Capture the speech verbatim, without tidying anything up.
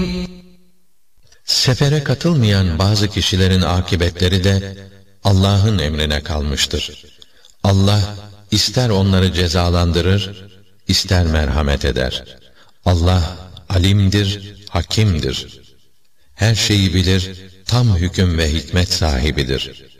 Sefere katılmayan bazı kişilerin akıbetleri de Allah'ın emrine kalmıştır. Allah ister onları cezalandırır, ister merhamet eder. Allah alimdir, hakimdir. Her şeyi bilir, tam hüküm ve hikmet sahibidir.